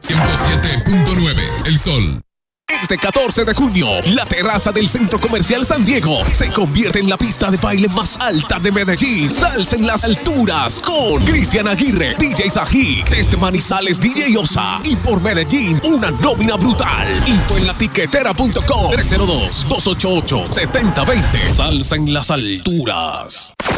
107.9 El Sol. Este 14 de junio, la terraza del Centro Comercial San Diego se convierte en la pista de baile más alta de Medellín. Salsa en las alturas con Cristian Aguirre, DJ Sají, desde Manizales, DJ Osa. Y por Medellín, una nómina brutal. Info en latiquetera.com 302-288-7020. Salsa en las alturas.